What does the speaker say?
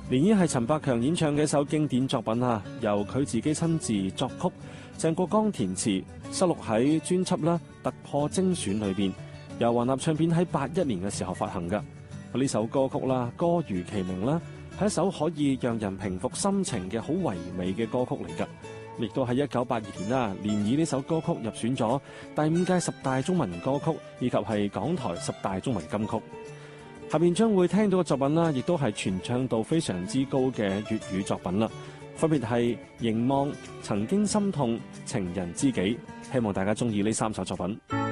漣漪係陳百強演唱嘅一首經典作品啊，由佢自己親自作曲，鄭國江填詞，收錄喺專輯啦《突破精選》裏邊，由華納唱片喺81年嘅時候發行㗎。呢首歌曲啦，歌如其名啦，係一首可以讓人平復心情嘅好唯美嘅歌曲嚟㗎。亦都喺1982年啦，漣漪呢首歌曲入選咗第5屆10大中文歌曲，以及係港台10大中文金曲。下面將會聽到嘅作品啦，亦都係傳唱度非常之高嘅粵語作品啦，分別係凝望、曾經心痛、情人知己。希望大家中意呢3首作品。